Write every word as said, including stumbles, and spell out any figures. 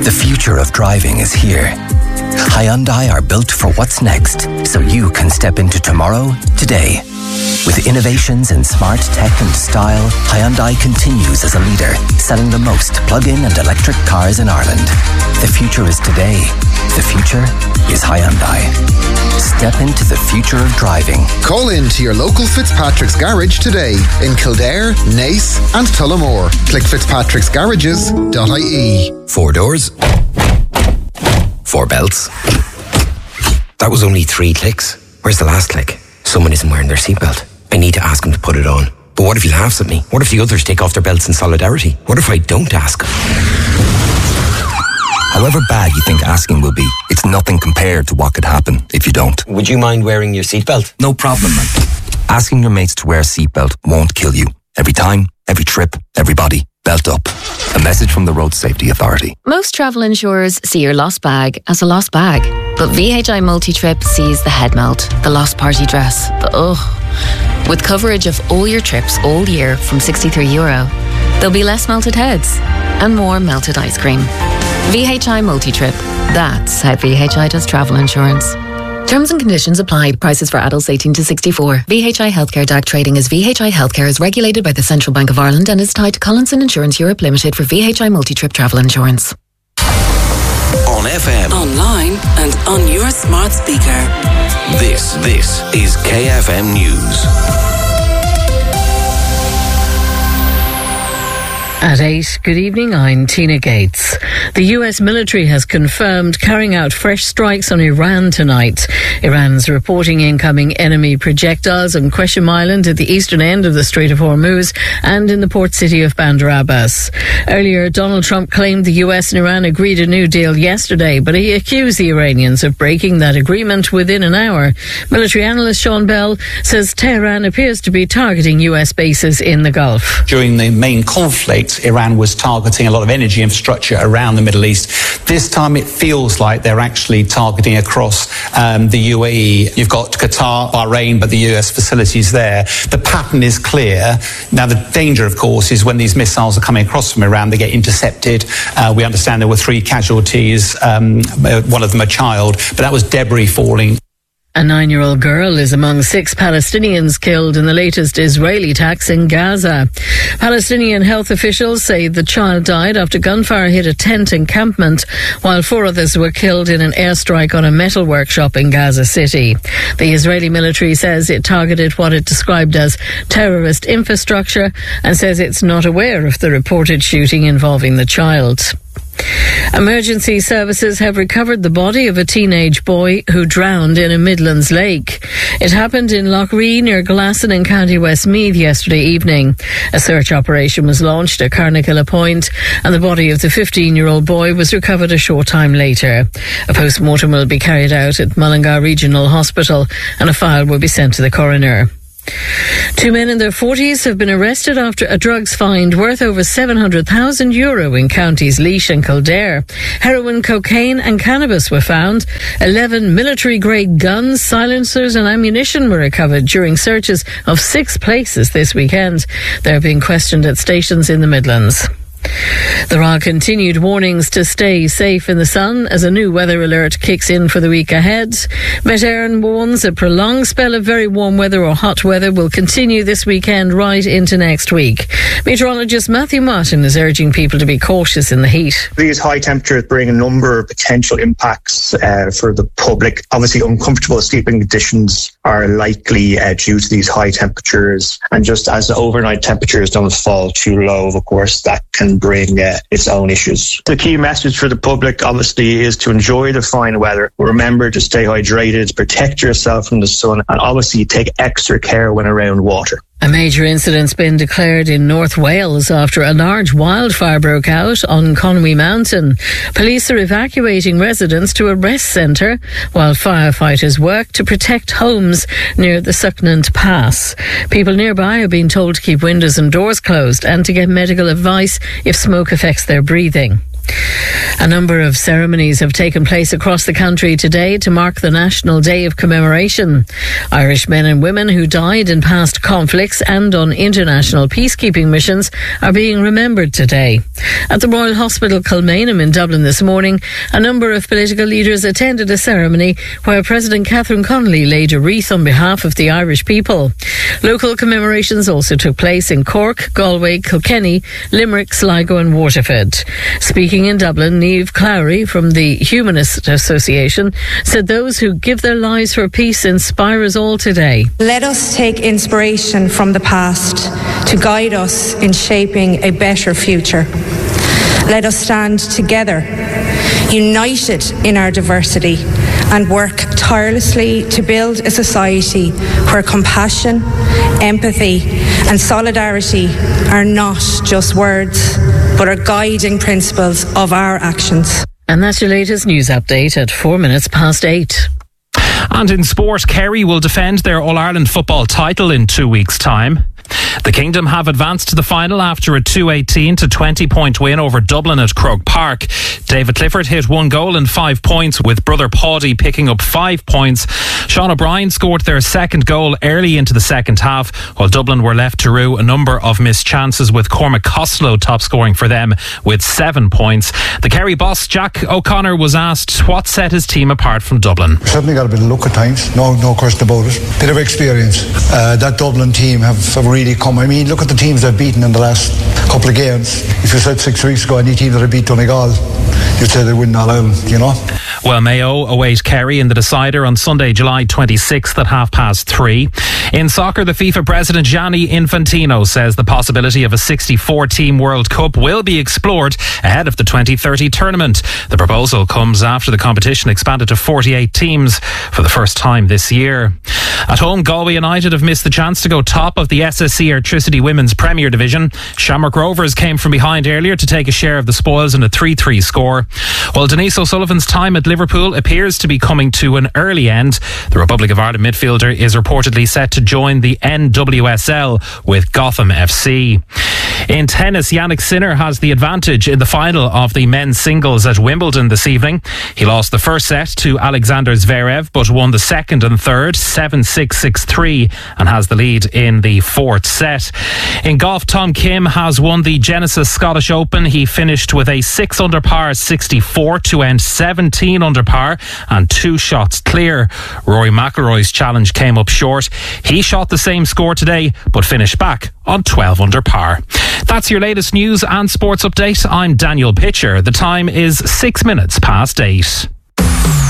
The future of driving is here. Hyundai are built for what's next, so you can step into tomorrow, today. With innovations in smart tech and style, Hyundai continues as a leader, selling the most plug-in and electric cars in Ireland. The future is today. The future is Hyundai. Step into the future of driving. Call in to your local Fitzpatrick's Garage today in Kildare, Nace and Tullamore. Click fitzpatricks garages dot I E. Four doors. Four belts. That was only three clicks. Where's the last click? Someone isn't wearing their seatbelt. I need to ask him to put it on. But what if he laughs at me? What if the others take off their belts in solidarity? What if I don't ask? However bad you think asking will be, it's nothing compared to what could happen if you don't. Would you mind wearing your seatbelt? No problem, man. Asking your mates to wear a seatbelt won't kill you. Every time, every trip, everybody, belt up. A message from the Road Safety Authority. Most travel insurers see your lost bag as a lost bag. But V H I Multi-Trip sees the head melt, the lost party dress, the ugh. With coverage of all your trips all year from sixty-three euro, there'll be less melted heads and more melted ice cream. V H I Multi-Trip. That's how V H I does travel insurance. Terms and conditions apply. Prices for adults eighteen to sixty-four. V H I Healthcare D A C trading as V H I Healthcare is regulated by the Central Bank of Ireland and is tied to Collinson Insurance Europe Limited for V H I Multi-Trip travel insurance. On F M, online and on your smart speaker. This, this is K F M News. At eight, good evening, I'm Tina Gates. The U S military has confirmed carrying out fresh strikes on Iran tonight. Iran's reporting incoming enemy projectiles on Qeshm Island at the eastern end of the Strait of Hormuz and in the port city of Bandar Abbas. Earlier, Donald Trump claimed the U S and Iran agreed a new deal yesterday, but he accused the Iranians of breaking that agreement within an hour. Military analyst Sean Bell says Tehran appears to be targeting U S bases in the Gulf. During the main conflict, Iran was targeting a lot of energy infrastructure around the Middle East. This time it feels like they're actually targeting across um, the U A E. You've got Qatar, Bahrain, but the U S facilities there. The pattern is clear. Now, the danger, of course, is when these missiles are coming across from Iran, they get intercepted. Uh, we understand there were three casualties, um, one of them a child, but that was debris falling. A nine-year-old girl is among six Palestinians killed in the latest Israeli attacks in Gaza. Palestinian health officials say the child died after gunfire hit a tent encampment, while four others were killed in an airstrike on a metal workshop in Gaza City. The Israeli military says it targeted what it described as terrorist infrastructure and says it's not aware of the reported shooting involving the child. Emergency services have recovered the body of a teenage boy who drowned in a Midlands lake. It happened in Loughree near Glasson in County Westmeath yesterday evening. A search operation was launched at Carnakilla Point and the body of the fifteen-year-old boy was recovered a short time later. A post-mortem will be carried out at Mullingar Regional Hospital and a file will be sent to the coroner. Two men in their forties have been arrested after a drugs find worth over seven hundred thousand euro in counties Laois and Kildare. Heroin, cocaine and cannabis were found. eleven military-grade guns, silencers and ammunition were recovered during searches of six places this weekend. They're being questioned at stations in the Midlands. There are continued warnings to stay safe in the sun as a new weather alert kicks in for the week ahead. Met Éireann warns a prolonged spell of very warm weather or hot weather will continue this weekend right into next week. Meteorologist Matthew Martin is urging people to be cautious in the heat. These high temperatures bring a number of potential impacts uh, for the public. Obviously, uncomfortable sleeping conditions are likely uh, due to these high temperatures. And just as the overnight temperatures don't fall too low, of course, that can bring uh, its own issues. The key message for the public, obviously, is to enjoy the fine weather. Remember to stay hydrated, protect yourself from the sun, and obviously take extra care when around water. A major incident's been declared in North Wales after a large wildfire broke out on Conwy Mountain. Police are evacuating residents to a rest centre while firefighters work to protect homes near the Sucknant Pass. People nearby are being told to keep windows and doors closed and to get medical advice if smoke affects their breathing. A number of ceremonies have taken place across the country today to mark the National Day of Commemoration. Irish men and women who died in past conflicts and on international peacekeeping missions are being remembered today. At the Royal Hospital Kilmainham in Dublin this morning, a number of political leaders attended a ceremony where President Catherine Connolly laid a wreath on behalf of the Irish people. Local commemorations also took place in Cork, Galway, Kilkenny, Limerick, Sligo and Waterford. Speaking in Dublin, Niamh Clowry from the Humanist Association said those who give their lives for peace inspire us all today. Let us take inspiration from the past to guide us in shaping a better future. Let us stand together, united in our diversity, and work tirelessly to build a society where compassion, empathy and solidarity are not just words, but are guiding principles of our actions. And that's your latest news update at four minutes past eight. And in sport, Kerry will defend their All-Ireland football title in two weeks' time. The Kingdom have advanced to the final after a two eighteen to twenty point win over Dublin at Croke Park. David Clifford hit one goal and five points, with brother Paddy picking up five points. Sean O'Brien scored their second goal early into the second half, while Dublin were left to rue a number of missed chances, with Cormac Costello top scoring for them with seven points. The Kerry boss Jack O'Connor was asked what set his team apart from Dublin. Certainly got a bit of luck at times, no no question about it. Bit of experience. Uh, that Dublin team have, have really come. I mean, look at the teams they've beaten in the last couple of games. If you said six weeks ago any team that had beat Donegal, you'd say they win All Ireland, you know. Well, Mayo await Kerry in the decider on Sunday, July twenty-sixth at half past three. In soccer, the FIFA president Gianni Infantino says the possibility of a sixty-four team World Cup will be explored ahead of the twenty thirty tournament. The proposal comes after the competition expanded to forty-eight teams for the first time this year. At home, Galway United have missed the chance to go top of the S S C Electricity Women's Premier Division. Shamrock Rovers came from behind earlier to take a share of the spoils in a three three score. While Denise O'Sullivan's time at Liverpool appears to be coming to an early end, the Republic of Ireland midfielder is reportedly set to join the N W S L with Gotham F C. In tennis, Yannick Sinner has the advantage in the final of the men's singles at Wimbledon this evening. He lost the first set to Alexander Zverev, but won the second and third seven six, six three and has the lead in the fourth set. In golf, Tom Kim has won the Genesis Scottish Open. He finished with a six under par sixty-four to end seventeen under par and two shots clear. Rory McIlroy's challenge came up short. He shot the same score today, but finished back on twelve under par. That's your latest news and sports update. I'm Daniel Pitcher. The time is six minutes past eight.